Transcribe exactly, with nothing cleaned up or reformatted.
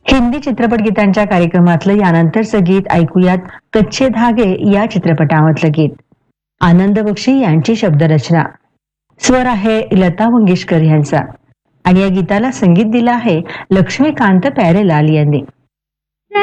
हिंदी चित्रपट गीतांच्या कार्यक्रमातलं यानंतरचं गीत ऐकूयात. कच्चे धागे या चित्रपटामधलं गीत. आनंद बक्षी यांची शब्दरचना, स्वर आहे लता मंगेशकर यांचा आणि या गीताला संगीत दिलं आहे लक्ष्मीकांत प्यारेलाल यांनी.